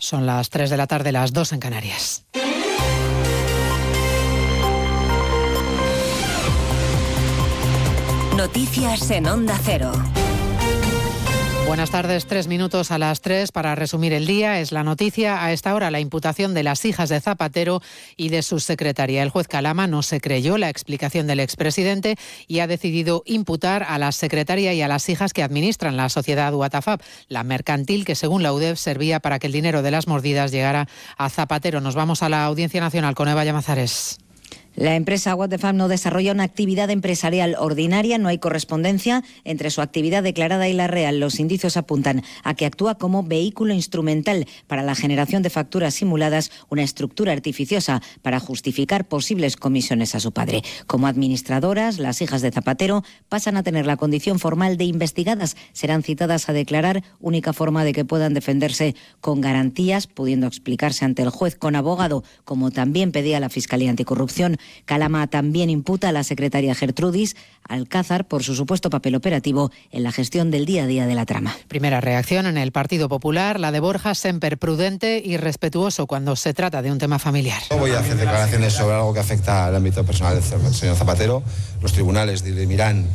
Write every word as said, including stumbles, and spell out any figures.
Son las tres de la tarde, las dos en Canarias. Noticias en Onda Cero. Buenas tardes, tres minutos a las tres para resumir el día. Es la noticia a esta hora, la imputación de las hijas de Zapatero y de su secretaria. El juez Calama no se creyó la explicación del expresidente y ha decidido imputar a la secretaria y a las hijas que administran la sociedad Watafab, la mercantil que según la U D E F servía para que el dinero de las mordidas llegara a Zapatero. Nos vamos a la Audiencia Nacional con Eva Llamazares. La empresa Watafab no desarrolla una actividad empresarial ordinaria, no hay correspondencia entre su actividad declarada y la real. Los indicios apuntan a que actúa como vehículo instrumental para la generación de facturas simuladas, una estructura artificiosa para justificar posibles comisiones a su padre. Como administradoras, las hijas de Zapatero pasan a tener la condición formal de investigadas. Serán citadas a declarar, única forma de que puedan defenderse con garantías, pudiendo explicarse ante el juez con abogado, como también pedía la Fiscalía Anticorrupción. Calama también imputa a la secretaria Gertrudis Alcázar por su supuesto papel operativo en la gestión del día a día de la trama. Primera reacción en el Partido Popular, la de Borja Sémper, prudente y respetuoso cuando se trata de un tema familiar. No voy a hacer declaraciones sobre algo que afecta al ámbito personal del señor Zapatero. Los tribunales dirimirán